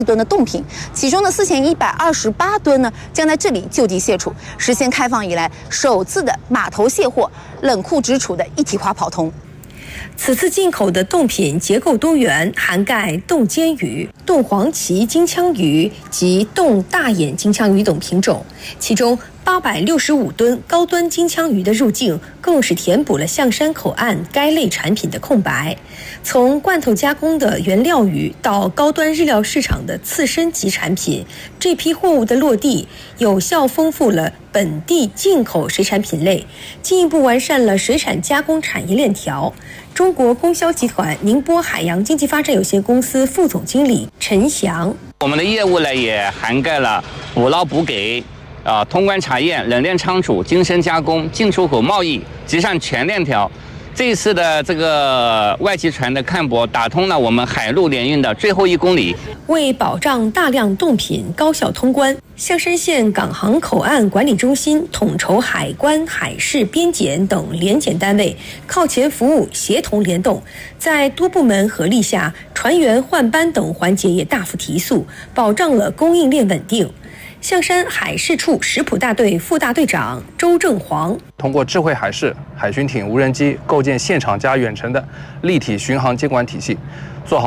吨的冻品，其中的4128吨呢将在这里就地卸储，实现开放以来首次的码头卸货、冷库直储的一体化跑通。 此次进口的冻品结构多元，涵盖冻尖鱼、冻黄鳍金枪鱼及冻大眼金枪鱼等品种，其中865吨高端金枪鱼的入境，更是填补了象山口岸该类产品的空白。从罐头加工的原料鱼到高端日料市场的次升级产品，这批货物的落地，有效丰富了本地进口水产品类，进一步完善了水产加工产业链条。中国供销集团宁波海洋经济发展有限公司副总经理陈翔： 我们的业务呢也涵盖了捕捞捕给、通关查验、冷链仓储、精深加工、进出口贸易，集上全链条。这一次的这个外籍船的看驳，打通了我们海陆联运的最后1公里。 为保障大量冻品高效通关，象山县港航口岸管理中心统筹海关、海事、边检等联检单位靠前服务，协同联动，在多部门合力下，船员换班等环节也大幅提速，保障了供应链稳定。象山海事处食谱大队副大队长周正煌： 通过智慧海事、海巡艇、无人机构建现场加远程的立体巡航监管体系，